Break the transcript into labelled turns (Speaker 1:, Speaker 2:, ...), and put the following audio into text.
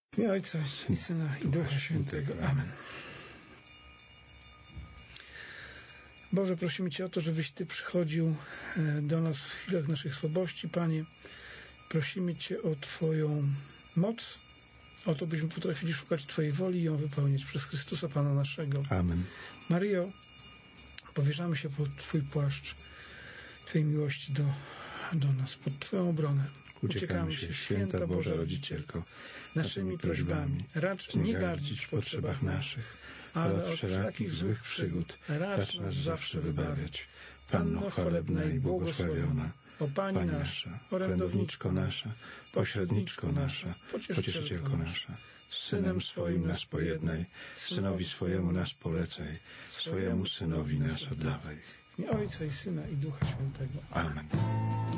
Speaker 1: W imię Ojca i Syna i Ducha Świętego. Amen. Boże, prosimy Cię o to, żebyś Ty przychodził do nas w chwilach naszych słabości, Panie. Prosimy Cię o Twoją moc, o to, byśmy potrafili szukać Twojej woli i ją wypełnić przez Chrystusa Pana naszego.
Speaker 2: Amen.
Speaker 1: Maryjo, powierzamy się pod Twój płaszcz Twojej miłości do nas, pod Twoją obronę.
Speaker 2: Uciekamy się, święta Boża Rodzicielko, naszymi prośbami.
Speaker 1: Racz nie gardzić w potrzebach naszych, ale od wszelakich złych przygód racz nas zawsze wybawiać. Panno chwalebna i błogosławiona, o Pani nasza, orędowniczko nasza, pośredniczko nasza, pocieszycielko nasza, z Synem swoim nas pojednaj, Synowi swojemu nas polecaj, swojemu Synowi nas oddawaj. W imię Ojca i Syna i Ducha Świętego.
Speaker 2: Amen.